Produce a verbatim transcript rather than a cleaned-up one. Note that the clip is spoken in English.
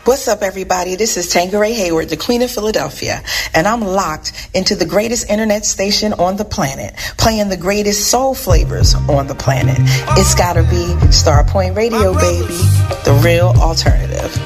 What's up, everybody? This is Tanqueray Hayward, the Queen of Philadelphia, and I'm locked into the greatest internet station on the planet, playing the greatest soul flavors on the planet. It's gotta be Starpoint Radio, baby, the real alternative.